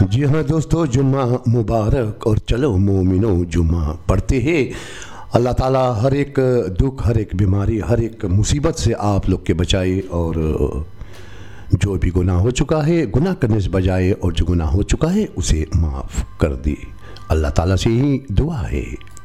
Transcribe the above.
जी हाँ दोस्तों, जुम्मा मुबारक। और चलो मोमिनो जुम्मा पढ़ते हैं। अल्लाह ताला हर एक दुख, हर एक बीमारी, हर एक मुसीबत से आप लोग के बचाए। और जो भी गुनाह हो चुका है गुनाह करने से बजाए, और जो गुनाह हो चुका है उसे माफ़ कर दे। अल्लाह ताला से ही दुआ है।